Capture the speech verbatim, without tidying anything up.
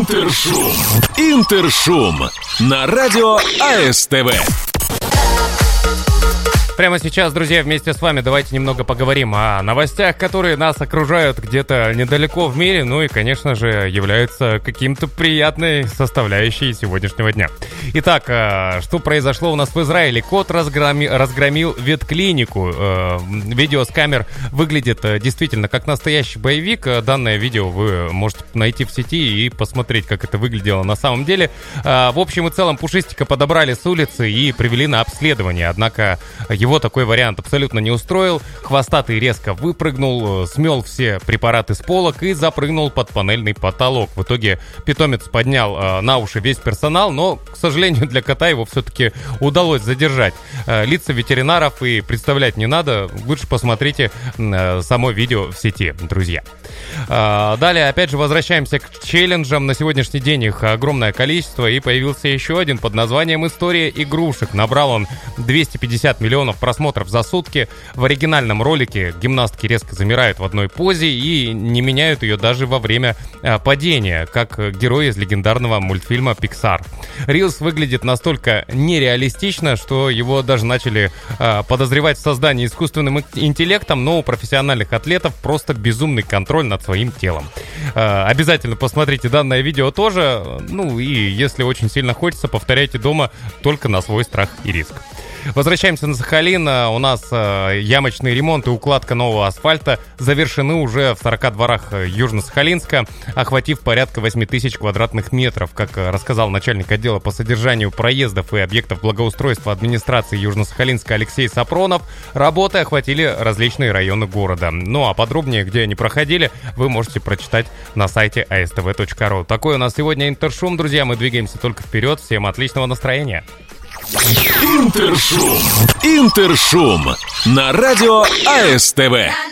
Интершум. Интершум на радио АСТВ. Прямо сейчас, друзья, вместе с вами давайте немного поговорим о новостях, которые нас окружают где-то недалеко в мире, ну и, конечно же, являются каким-то приятной составляющей сегодняшнего дня. Итак, что произошло у нас в Израиле? Кот разгроми, разгромил ветклинику. Видео с камер выглядит действительно как настоящий боевик. Данное видео вы можете найти в сети и посмотреть, как это выглядело на самом деле. В общем и целом, Пушистика подобрали с улицы и привели на обследование, однако его такой вариант абсолютно не устроил. Хвостатый резко выпрыгнул, смел все препараты с полок и запрыгнул под панельный потолок. В итоге питомец поднял э, на уши весь персонал, но, к сожалению, для кота его все-таки удалось задержать. Э, лица ветеринаров и представлять не надо. Лучше посмотрите э, само видео в сети, друзья. Э, далее, опять же, возвращаемся к челленджам. На сегодняшний день их огромное количество, и появился еще один под названием «История игрушек». Набрал он двести пятьдесят миллионов просмотров за сутки. В оригинальном ролике гимнастки резко замирают в одной позе и не меняют ее даже во время а, падения, как герои из легендарного мультфильма Pixar. Рилс выглядит настолько нереалистично, что его даже начали а, подозревать в создании искусственным интеллектом, но у профессиональных атлетов просто безумный контроль над своим телом. А, обязательно посмотрите данное видео тоже, ну и если очень сильно хочется, повторяйте дома только на свой страх и риск. Возвращаемся на Сахалин. У нас э, ямочный ремонт и укладка нового асфальта завершены уже в сорока дворах Южно-Сахалинска, охватив порядка восемь тысяч квадратных метров. Как рассказал начальник отдела по содержанию проездов и объектов благоустройства администрации Южно-Сахалинска Алексей Сапронов, работы охватили различные районы города. Ну а подробнее, где они проходили, вы можете прочитать на сайте а эс тэ вэ точка ру. Такой у нас сегодня Интершум, друзья. Мы двигаемся только вперед. Всем отличного настроения. Интершум. Интершум на радио АСТВ.